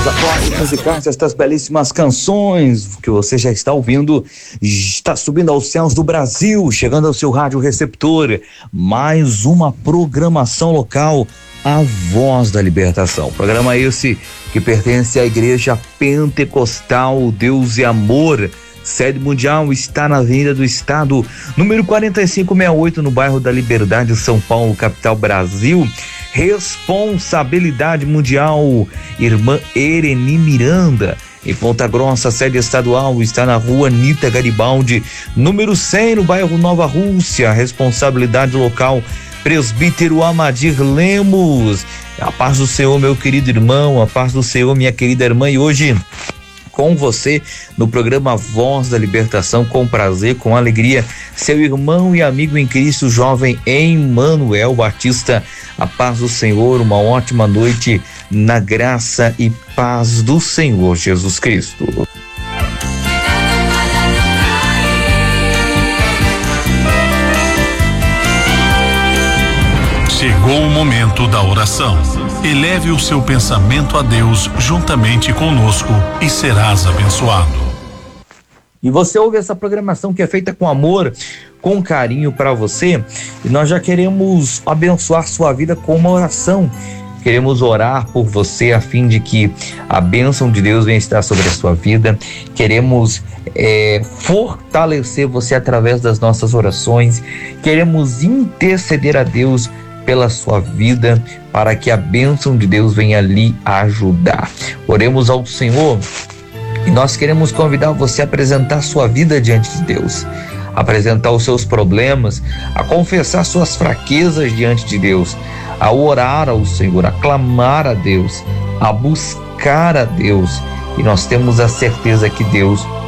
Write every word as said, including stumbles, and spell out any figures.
os acordes musicais, estas belíssimas canções que você já está ouvindo, está subindo aos céus do Brasil, chegando ao seu rádio receptor. Mais uma programação local, a Voz da Libertação. Programa esse que pertence à Igreja Pentecostal Deus e Amor. Sede mundial está na Avenida do Estado, número quarenta e cinco sessenta e oito, no bairro da Liberdade, São Paulo, capital Brasil. Responsabilidade mundial, irmã Ereni Miranda. Em Ponta Grossa, sede estadual está na rua Nita Garibaldi, número cem, no bairro Nova Rússia. Responsabilidade local, presbítero Amadir Lemos. A paz do Senhor, meu querido irmão, a paz do Senhor, minha querida irmã. E hoje, com você no programa Voz da Libertação, com prazer, com alegria, seu irmão e amigo em Cristo, jovem Emmanuel Batista. A paz do Senhor, uma ótima noite na graça e paz do Senhor Jesus Cristo. Chegou o momento da oração. Eleve o seu pensamento a Deus juntamente conosco e serás abençoado. E você ouve essa programação que é feita com amor, com carinho para você, e nós já queremos abençoar sua vida com uma oração. Queremos orar por você a fim de que a bênção de Deus venha estar sobre a sua vida. Queremos é, fortalecer você através das nossas orações. Queremos interceder a Deus pela sua vida, para que a bênção de Deus venha lhe ajudar. Oremos ao Senhor e nós queremos convidar você a apresentar sua vida diante de Deus, apresentar os seus problemas, a confessar suas fraquezas diante de Deus, a orar ao Senhor, a clamar a Deus, a buscar a Deus, e nós temos a certeza que Deus